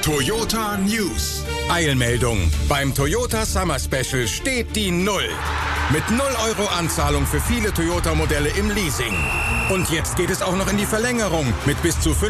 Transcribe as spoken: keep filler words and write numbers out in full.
Toyota News. Eilmeldung. Beim Toyota Summer Special steht die Null. Mit null Euro Anzahlung für viele Toyota-Modelle im Leasing. Und jetzt geht es auch noch in die Verlängerung mit bis zu